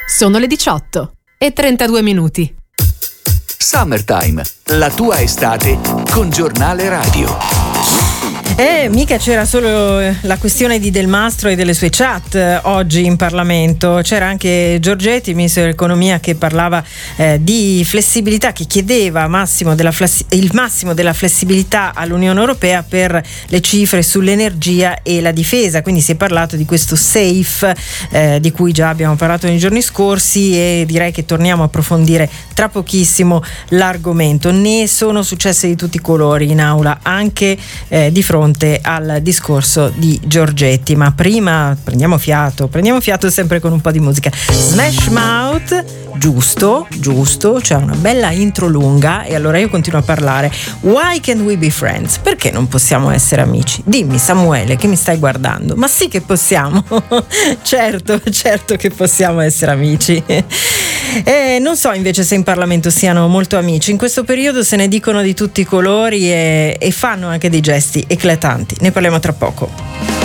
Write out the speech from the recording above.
Sono le 18:32. Summertime, la tua estate con Giornale Radio. Mica c'era solo la questione di Del Mastro e delle sue chat oggi in Parlamento, c'era anche Giorgetti, ministro dell'economia, che parlava di flessibilità, che chiedeva il massimo della flessibilità all'Unione Europea per le cifre sull'energia e la difesa. Quindi si è parlato di questo SAFE di cui già abbiamo parlato nei giorni scorsi, e direi che torniamo a approfondire tra pochissimo l'argomento. Ne sono successe di tutti i colori in aula, anche di fronte al discorso di Giorgetti. Ma prima prendiamo fiato sempre con un po' di musica. Smash Mouth, giusto, c'è una bella intro lunga e allora io continuo a parlare. Why can't we be friends? Perché non possiamo essere amici? Dimmi, Samuele, che mi stai guardando. Ma sì che possiamo. certo che possiamo essere amici. Non so invece se in Parlamento siano molto amici. In questo periodo se ne dicono di tutti i colori e fanno anche dei gesti eclatanti. Ne parliamo tra poco.